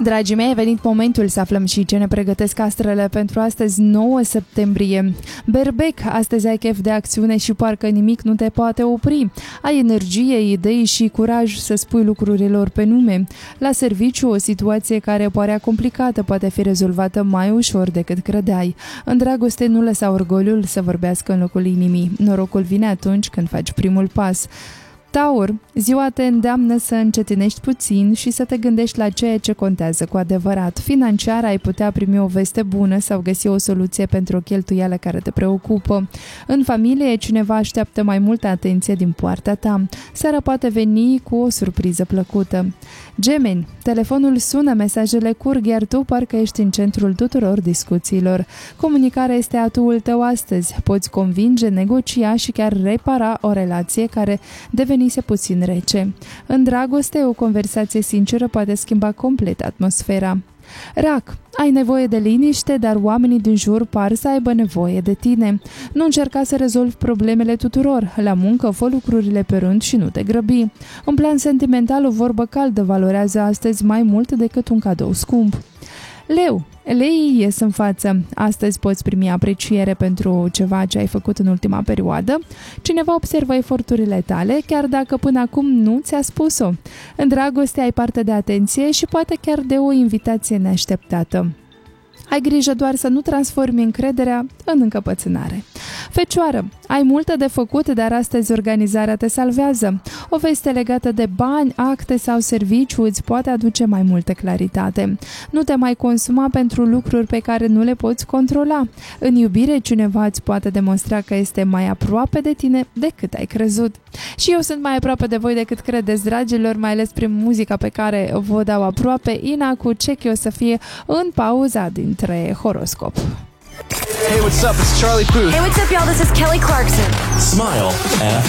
Dragii mei, a venit momentul să aflăm și ce ne pregătesc astrele pentru astăzi, 9 septembrie. Berbec, astăzi ai chef de acțiune și parcă nimic nu te poate opri. Ai energie, idei și curaj să spui lucrurilor pe nume. La serviciu, o situație care părea complicată poate fi rezolvată mai ușor decât credeai. În dragoste, nu lăsa orgoliul să vorbească în locul inimii. Norocul vine atunci când faci primul pas. Taur, ziua te îndeamnă să încetinești puțin și să te gândești la ceea ce contează cu adevărat. Financiar, ai putea primi o veste bună sau găsi o soluție pentru o cheltuială care te preocupă. În familie, cineva așteaptă mai multă atenție din partea ta. Seara poate veni cu o surpriză plăcută. Gemeni, telefonul sună, mesajele curg, iar tu parcă ești în centrul tuturor discuțiilor. Comunicarea este atuul tău astăzi. Poți convinge, negocia și chiar repara o relație care devenise puțin rece. În dragoste, o conversație sinceră poate schimba complet atmosfera. Rac, ai nevoie de liniște, dar oamenii din jur par să aibă nevoie de tine. Nu încerca să rezolvi problemele tuturor. La muncă, fă lucrurile pe rând și nu te grăbi. În plan sentimental, o vorbă caldă valorează astăzi mai mult decât un cadou scump. Leu, leii ies în față. Astăzi poți primi apreciere pentru ceva ce ai făcut în ultima perioadă. Cineva observă eforturile tale, chiar dacă până acum nu ți-a spus-o. În dragoste ai parte de atenție și poate chiar de o invitație neașteptată. Ai grijă doar să nu transformi încrederea în încăpățânare. Fecioară, ai multe de făcut, dar astăzi organizarea te salvează. O veste legată de bani, acte sau serviciu îți poate aduce mai multă claritate. Nu te mai consuma pentru lucruri pe care nu le poți controla. În iubire, cineva îți poate demonstra că este mai aproape de tine decât ai crezut. Și eu sunt mai aproape de voi decât credeți, dragilor, mai ales prin muzica pe care vă dau aproape. Ina cu Chechi o să fie în pauza dintre horoscop. Hey, what's up? It's Charlie Puth. Hey, what's up, y'all? This is Kelly Clarkson. Smile.